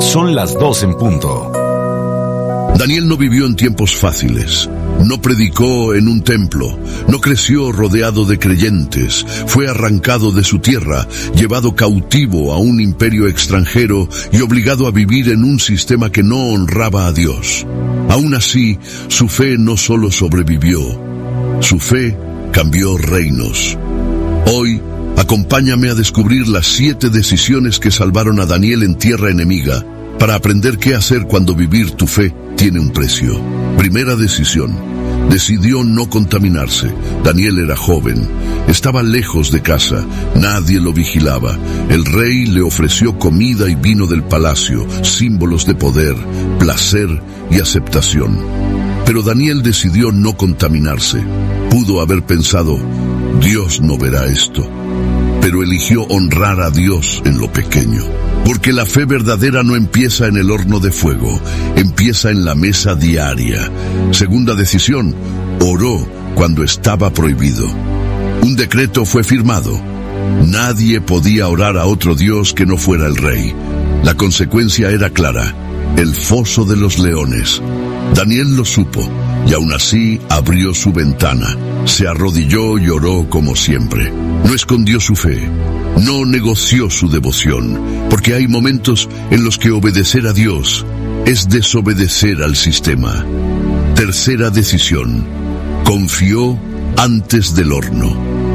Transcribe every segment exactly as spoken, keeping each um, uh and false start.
Son las dos en punto. Daniel no vivió en tiempos fáciles. No predicó en un templo, no creció rodeado de creyentes, fue arrancado de su tierra, llevado cautivo a un imperio extranjero y obligado a vivir en un sistema que no honraba a Dios. Aún así, su fe no solo sobrevivió, su fe cambió reinos. Hoy, acompáñame a descubrir las siete decisiones que salvaron a Daniel en tierra enemiga, para aprender qué hacer cuando vivir tu fe tiene un precio. Primera decisión. Decidió no contaminarse. Daniel era joven, estaba lejos de casa, nadie lo vigilaba. El rey le ofreció comida y vino del palacio, símbolos de poder, placer y aceptación. Pero Daniel decidió no contaminarse. Pudo haber pensado, Dios no verá esto. Pero eligió honrar a Dios en lo pequeño. Porque la fe verdadera no empieza en el horno de fuego, empieza en la mesa diaria. Segunda decisión, oró cuando estaba prohibido. Un decreto fue firmado. Nadie podía orar a otro Dios que no fuera el rey. La consecuencia era clara, el foso de los leones. Daniel lo supo, y aún así abrió su ventana. Se arrodilló y oró como siempre. No escondió su fe. No negoció su devoción, porque hay momentos en los que obedecer a Dios es desobedecer al sistema. Tercera decisión, confió antes del horno.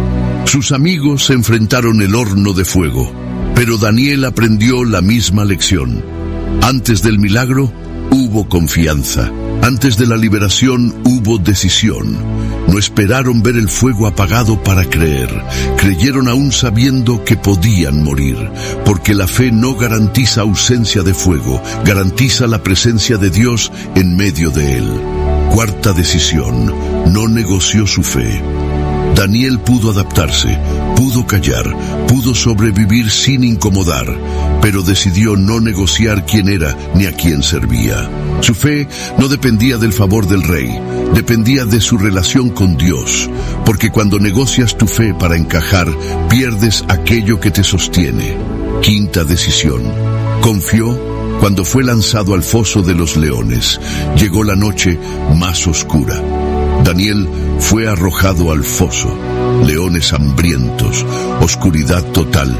Sus amigos enfrentaron el horno de fuego, pero Daniel aprendió la misma lección. Antes del milagro, hubo confianza. Antes de la liberación hubo decisión. No esperaron ver el fuego apagado para creer. Creyeron aún sabiendo que podían morir, porque la fe no garantiza ausencia de fuego, garantiza la presencia de Dios en medio de él. Cuarta decisión, no negoció su fe. Daniel pudo adaptarse, pudo callar, pudo sobrevivir sin incomodar, pero decidió no negociar quién era ni a quién servía. Su fe no dependía del favor del rey, dependía de su relación con Dios, porque cuando negocias tu fe para encajar, pierdes aquello que te sostiene. Quinta decisión, confió cuando fue lanzado al foso de los leones. Llegó la noche más oscura. Daniel fue arrojado al foso, leones hambrientos, oscuridad total,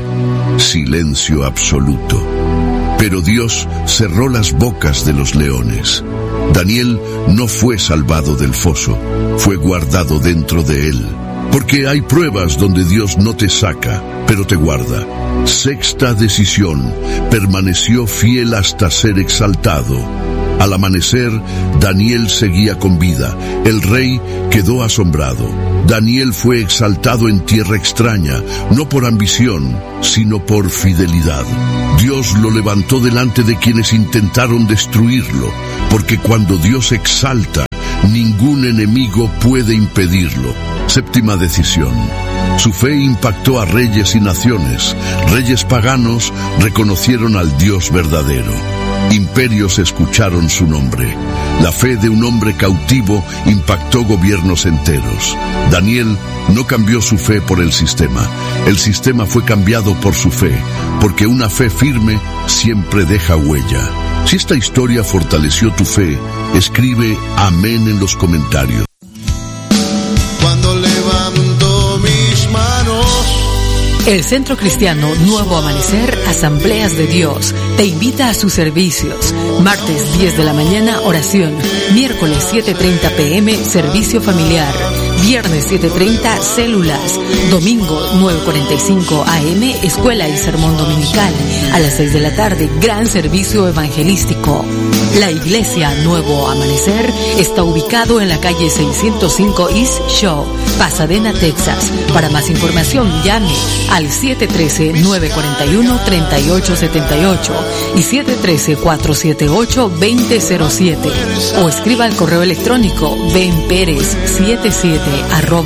silencio absoluto. Pero Dios cerró las bocas de los leones. Daniel no fue salvado del foso, fue guardado dentro de él. Porque hay pruebas donde Dios no te saca, pero te guarda. Sexta decisión, permaneció fiel hasta ser exaltado. Al amanecer, Daniel seguía con vida. El rey quedó asombrado. Daniel fue exaltado en tierra extraña, no por ambición, sino por fidelidad. Dios lo levantó delante de quienes intentaron destruirlo, porque cuando Dios exalta, ningún enemigo puede impedirlo. Séptima decisión. Su fe impactó a reyes y naciones. Reyes paganos reconocieron al Dios verdadero. Imperios escucharon su nombre. La fe de un hombre cautivo impactó gobiernos enteros. Daniel no cambió su fe por el sistema. El sistema fue cambiado por su fe, porque una fe firme siempre deja huella. Si esta historia fortaleció tu fe, escribe amén en los comentarios. Cuando levanto mis manos. El Centro Cristiano Nuevo Amanecer, Asambleas de Dios, te invita a sus servicios. Martes diez de la mañana, oración. Miércoles siete treinta pm, servicio familiar. Viernes siete treinta, células. Domingo nueve cuarenta y cinco am, escuela y sermón dominical. A las seis de la tarde, gran servicio evangelístico. La Iglesia Nuevo Amanecer está ubicado en la calle seiscientos cinco East Shaw, Pasadena, Texas. Para más información, llame al siete uno tres, nueve cuatro uno, tres ocho siete ocho y siete uno tres, cuatro siete ocho, dos cero cero siete o escriba al correo electrónico benperez setenta y siete arroba